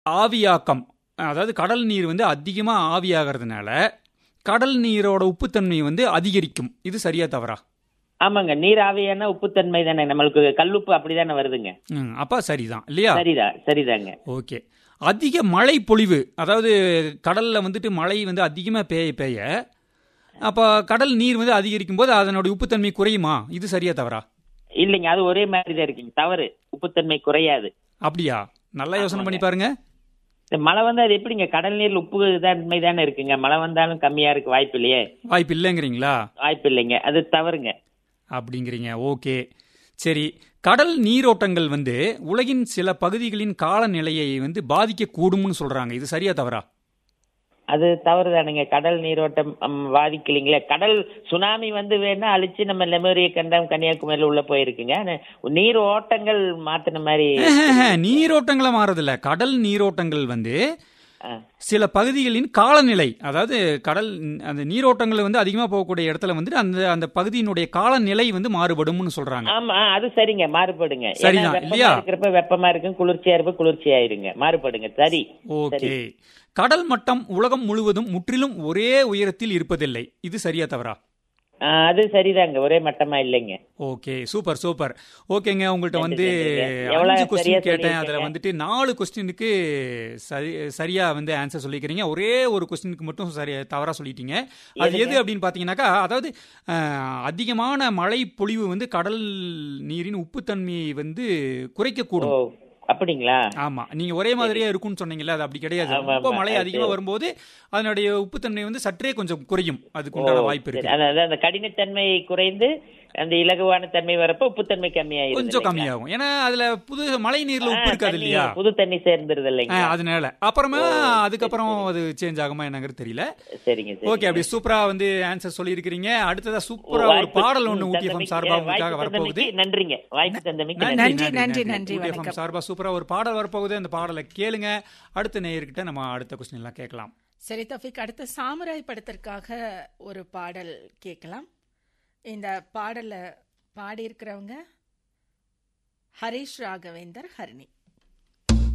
ஆவியாக்கம், அதாவது கடல் நீர் வந்து அதிகமா ஆவியாகிறதுனால கடல் நீரோட உப்புத்தன்மை வந்து அதிகரிக்கும். இது சரியா தவறா? ஆமாங்க, நீர் ஆவியான உப்புத்தன்மை தானே, நம்மளுக்கு கல்லுப்பு அப்படிதானே வருதுங்க. அப்ப சரிதான் இல்லையா? சரிதாங்க. ஓகே. அதிக மழை பொழிவு, அதாவது கடல்ல வந்துட்டு மழை வந்து அதிகமா பெய்ய அப்ப கடல் நீர் வந்து அதிகரிக்கும் போது அதனுடைய உப்புத்தன்மை குறையுமா? இது சரியா தவறா? இல்லைங்க, அது ஒரே மாதிரி தான் இருக்குங்க. தவறு, உப்புத்தன்மை குறையாது. அப்படியா? நல்லா யோசனை பண்ணி பாருங்க. மழை வந்து அது எப்படிங்க, கடல் நீர் உப்பு தன்மை தானே இருக்குங்க. மழை வந்தாலும் கம்மியா இருக்கு வாய்ப்பு இல்லையே. வாய்ப்பு இல்லைங்கிறீங்களா? வாய்ப்பு இல்லைங்க, அது தவறுங்க. அப்படிங்கிறீங்க. ஓகே, சரி. கடல் நீரோட்டங்கள் வந்து உலகின் சில பகுதிகளின் காலநிலையை வந்து பாதிக்க கூடும்னு சொல்றாங்க. இது சரியா தவறா? அது தவறு தானுங்க. கடல் நீரோட்டம் பாதிக்கலைங்களே. கடல் சுனாமி வந்து வேணா அழிச்சு நம்ம லெமூரிய கண்டம் கன்னியாகுமரியில உள்ள போயிருக்குங்க. நீர் ஓட்டங்கள் மாத்தின மாதிரி. நீரோட்டங்களை மாறதில்ல. கடல் நீரோட்டங்கள் வந்து சில பகுதிகளின் காலநிலை, அதாவது கடல் அந்த நீரோட்டங்கள் வந்து அதிகமா போகக்கூடிய இடத்துல வந்து அந்த பகுதியினுடைய காலநிலை வந்து மாறுபடும்னு சொல்றாங்க. ஆமா, அது சரிங்க, மாறுபடுங்க. சரிதான் இல்லையா? இருக்கிறப்ப வெப்பமா இருக்கும், குளிர்ச்சியா இருப்ப குளிர்ச்சியாயிருங்க, மாறுபடுங்க. சரி. ஓகே. கடல் மட்டம் உலகம் முழுவதும் முற்றிலும் ஒரே உயரத்தில் இருப்பதில்லை. இது சரியா தவறா? அது சரிதாங்க, ஒரே மட்டமா இல்லைங்க. Okay, super super. ஓகேங்க, உங்கள்கிட்ட வந்து 5 கொஸ்டின் கேட்டேன். அதுல வந்துட்டு 4 கொஸ்டினுக்கு சரியா வந்து ஆன்சர் சொல்லிக்கிறீங்க. ஒரே ஒரு கொஸ்டினுக்கு மட்டும் தவறா சொல்லிட்டீங்க. அது எது அப்படின்னு பாத்தீங்கன்னாக்கா, அதாவது அதிகமான மழை பொழிவு வந்து கடல் நீரின் உப்புத்தன்மையை வந்து குறைக்கக்கூடும். அப்படிங்களா? ஆமா, நீங்க ஒரே மாதிரியே இருக்கும்னு சொன்னீங்கல்ல, அது அப்படி கிடையாது. ரொம்ப மழை அதிகமா வரும்போது அதனுடைய உப்புத்தன்மை வந்து சற்றே கொஞ்சம் குறையும். அதுக்கு உண்டான வாய்ப்பு இருக்கு. அதாவது அந்த கடினத்தன்மை குறைந்து அந்த இலகுவான தன்மை வரப்ப உப்புத்தன்மை கம்மியாகும், கொஞ்சம் கம்மியாகும். ஏன்னா அதுல புது மழை நீர்ல உப்பு இருக்காது இல்லையா? புது தண்ணி சேர்ந்துருது இல்லைங்க, அதனால அப்புறமா அதுக்கப்புறம் அது சேஞ்ச் ஆகுமா என்னங்கிறது தெரியல. சரிங்க. ஓகே, அப்படி சூப்பரா வந்து ஆன்சர் சொல்லி இருக்கிறீங்க. அடுத்ததா சூப்பரா ஒரு பாடல் ஒண்ணு ஊட்டிஎஃப்எம் சார்பா உங்களுக்காக வரப்போகுது. நன்றிங்க, வாய்ப்பு தந்தமைக்கு நன்றி. ஊட்டிஎஃப்எம் சார்பா சூப்பரா ஒரு பாடல் வரப்போகுது. அந்த பாடலை கேளுங்க. அடுத்த நேயர்கிட்ட நம்ம அடுத்த கொஸ்டின் எல்லாம் கேட்கலாம். சரி தஃபீக், அடுத்த சாமுராய் படத்திற்காக ஒரு பாடல் கேட்கலாம். இந்த பாடலை பாடியிருக்கிறவங்க ஹரிஷ் ராகவேந்தர், ஹரிணி.